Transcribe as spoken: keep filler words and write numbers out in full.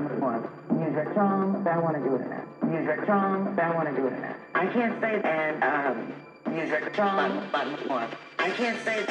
button one. Music song, I want to do it now. Music song, I want to do it now. I can't say and um music song button one. I can't say